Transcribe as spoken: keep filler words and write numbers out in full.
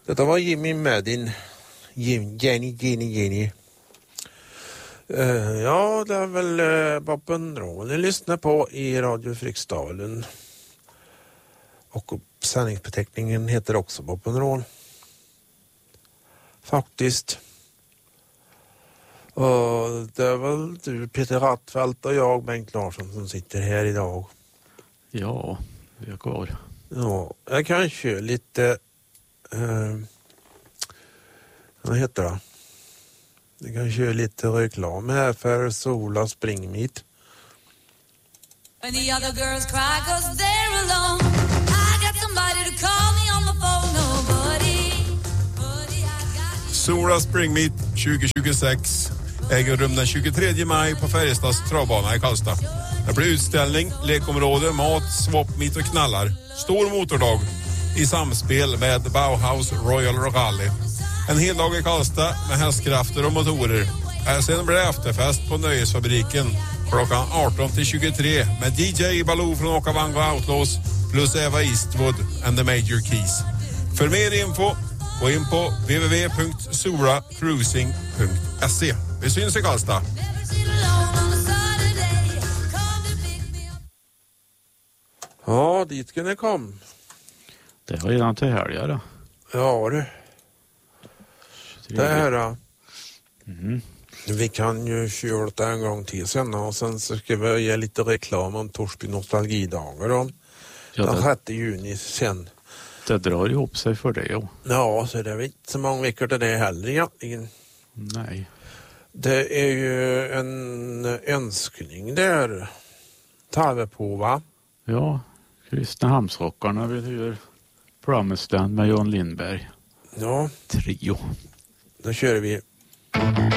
Detta var Jimmy Madden. Jim, Jenny, Jenny, Jenny. Uh, ja, det är väl uh, Bob and Roll ni lyssnar på i Radio Fryksdalen. Och sändningsbeteckningen heter också Bob and Roll. Faktiskt. Och det är väl du, Peter Rattfält, och jag, Bengt Larsson, som sitter här idag. Ja, vi är kvar. Ja, jag kan köra lite... Uh, vad heter det? Jag kan köra lite reklam här för Sola Spring Meet. When the other girls cry 'cause they're alone, I got somebody to call me on the phone. Nobody, buddy, I got... Sola Spring Meet tjugo tjugosex äger rum den tjugotredje maj på Färjestads travbana i Karlstad. Det blir utställning, lekområde, mat, swap meet och knallar. Stor motordag i samspel med Bauhaus Royal Rally. En hel dag i Karlstad med hästkrafter och motorer. Sen blir det efterfest på Nöjesfabriken klockan arton till tjugotre med D J Baloo från Okavango Outlaws plus Eva Eastwood and the Major Keys. För mer info gå in på w w w punkt sola cruising punkt se. Vi syns i Karlstad. Ja, dit kan det komma. Det var redan till helga då. Ja, du. Det här då. Mm. Vi kan ju köra det en gång till sen och sen så ska vi ge lite reklam om Torsby nostalgidagar om ja, den det, sjätte juni sen. Det drar ihop sig för det, ja. Ja, så det är inte så många veckor till det heller egentligen. Nej. Det är ju en önskning där. Tar vi på, va? Ja, Kristinehamnsrockarna vill göra Promised Land med John Lindberg. Ja. Trio. Då kör vi.